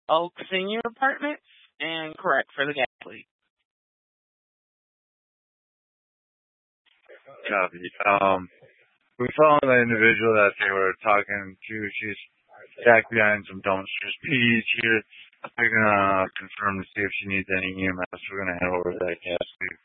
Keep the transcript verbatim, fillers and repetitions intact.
Oak Senior Apartments, and correct for the gas leak. Copy. Um, we found the individual that they were talking to. She's back behind some dumpsters. P D's here. They're gonna confirm to see if she needs any E M S. We're gonna head over to that gas leak.